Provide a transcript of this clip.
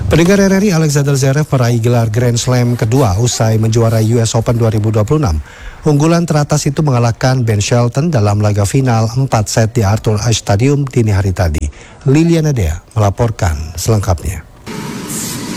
Pendengar RRI, Alexander Zverev meraih gelar Grand Slam kedua usai menjuarai US Open 2026. Unggulan teratas itu mengalahkan Ben Shelton dalam laga final 4 set di Arthur Ashe Stadium dini hari tadi. Liliana Dea melaporkan selengkapnya.